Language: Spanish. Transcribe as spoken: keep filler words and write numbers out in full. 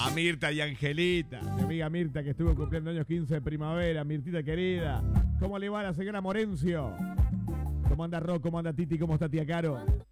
A Mirta y Angelita, mi amiga Mirta que estuvo cumpliendo años quince de primavera. Mirtita querida, ¿cómo le va a la señora Morencio? ¿Cómo anda Ro? ¿Cómo anda Titi? ¿Cómo está tía Caro?